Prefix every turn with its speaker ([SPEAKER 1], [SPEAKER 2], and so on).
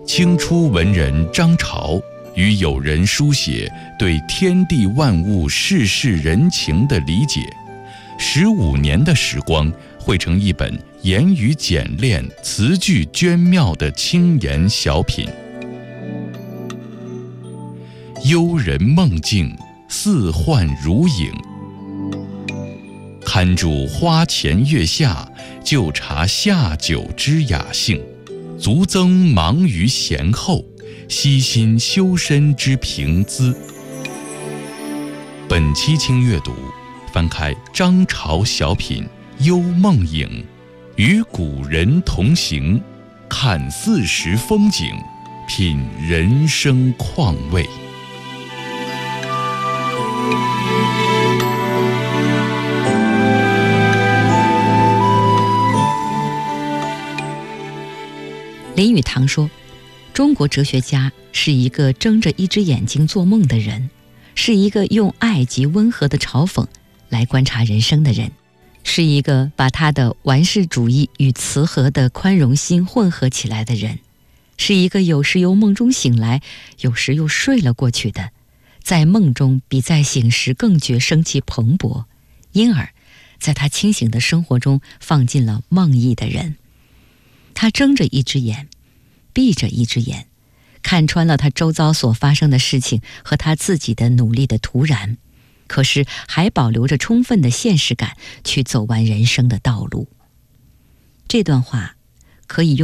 [SPEAKER 1] 清初文人张潮与友人书写对天地万物世事人情的理解，15年的时光汇成一本言语简练、词句娟妙的轻言小品。幽人梦境，似幻如影。看住花前月下，就察下酒之雅兴，足增忙于贤后，悉心修身之平姿。本期轻阅读，翻开张潮小品《幽梦影》，与古人同行，看四时风景，品人生况味。
[SPEAKER 2] 林语堂说，中国哲学家是一个睁着一只眼睛做梦的人，是一个用爱及温和的嘲讽来观察人生的人，是一个把他的完世主义与慈和的宽容心混合起来的人，是一个有时由梦中醒来，有时又睡了过去的，在梦中比在醒时更觉生气蓬勃，因而在他清醒的生活中放进了梦意的人。他睁着一只眼，闭着一只眼，看穿了他周遭所发生的事情和他自己的努力的突然，可是还保留着充分的现实感去走完人生的道路。这段话可以用